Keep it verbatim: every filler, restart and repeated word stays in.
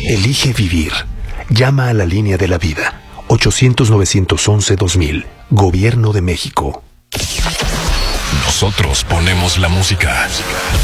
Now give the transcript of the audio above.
Elige vivir. Llama a la línea de la vida. ochocientos, novecientos once, dos mil. Gobierno de México. Nosotros ponemos la música.